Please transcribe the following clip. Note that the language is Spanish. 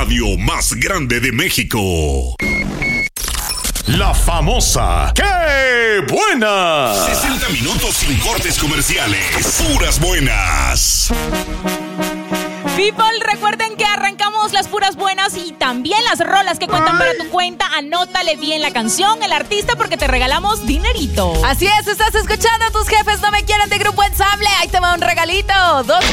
radio más grande de México. La famosa ¡Qué buena! 60 minutos sin cortes comerciales. Puras buenas. People, recuerden que arrancamos las puras buenas y también las rolas que cuentan para tu cuenta. Anótale bien la canción, el artista, porque te regalamos dinerito. Así es, estás escuchando a Tus Jefes No Me Quieren de Grupo Ensamble. Ahí te va un regalito.